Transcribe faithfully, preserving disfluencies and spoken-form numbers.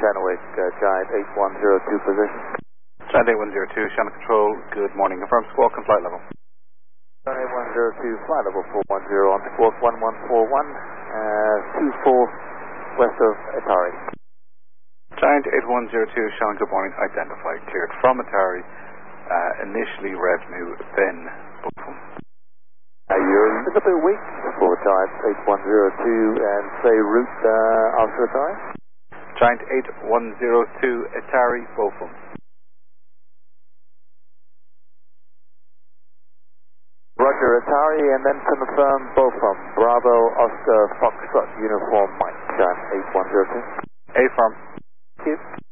Channelwick, uh, Giant eight one zero two position. Giant eight one zero two, Shannon Control, good morning. Confirm squawk and flight level. Giant eight one zero two, flight level four one zero on squawk one one four one, uh, two four west of Atari. Giant eight one zero two, Shannon, good morning. Identified, cleared from Atari. Uh, initially revenue, then Bullfum. Uh, you're a little bit weak for Giant eight one zero two and say route uh, after Atari. Giant eight one zero two, Atari, Bullfum. Roger, Atari, and then confirm Bullfum. Bravo, Oscar, Foxtrot, Uniform, Mike. Giant eight one zero two. A firm. Thank you.